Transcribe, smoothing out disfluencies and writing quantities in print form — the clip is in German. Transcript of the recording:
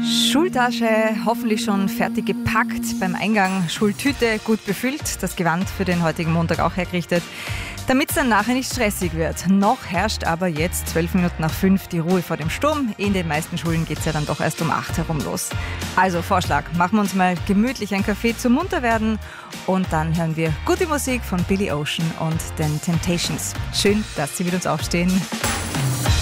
Schultasche hoffentlich schon fertig gepackt, beim Eingang Schultüte gut befüllt, das Gewand für den heutigen Montag auch hergerichtet, damit es dann nachher nicht stressig wird. Noch herrscht aber jetzt 5:12 die Ruhe vor dem Sturm. In den meisten Schulen geht es ja dann doch erst um 8 herum los. Also Vorschlag, machen wir uns mal gemütlich einen Kaffee zum Munterwerden und dann hören wir gute Musik von Billy Ocean und den Temptations. Schön, dass Sie mit uns aufstehen.